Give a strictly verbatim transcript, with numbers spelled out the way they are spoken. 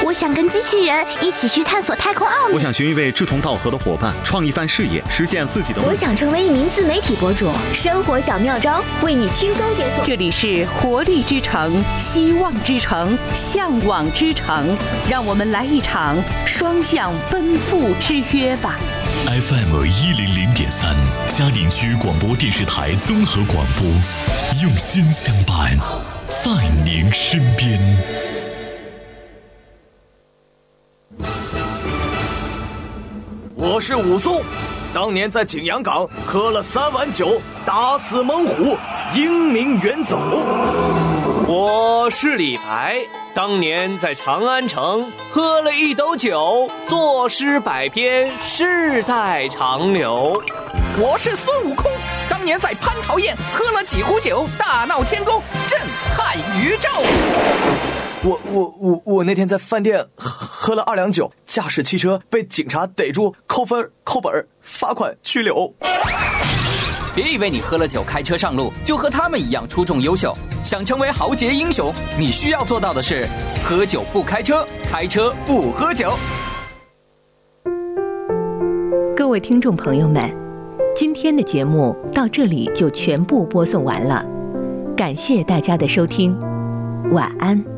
我想跟机器人一起去探索太空奥秘。 我想寻一位志同道合的伙伴，创一番事业，实现自己的梦想。 我想成为一名自媒体博主，生活小妙招为你轻松解锁。 这里是活力之城、希望之城、向往之城，让我们来一场双向奔赴之约吧。 F M 一零零点三，嘉陵区广播电视台综合广播，用心相伴，在您身边。 我是武松，当年在景阳冈喝了三碗酒，打死猛虎，英名远走。 我是李白，当年在长安城喝了一斗酒，作诗百篇，世代长流。 我是孙悟空，当年在蟠桃宴喝了几壶酒，大闹天宫，震撼宇宙。 我我我我那天在饭店喝了二两酒，驾驶汽车被警察逮住，扣分扣本罚款拘留。 别以为你喝了酒开车上路就和他们一样出众优秀，想成为豪杰英雄，你需要做到的是喝酒不开车，开车不喝酒。 各位听众朋友们，今天的节目到这里就全部播送完了，感谢大家的收听，晚安。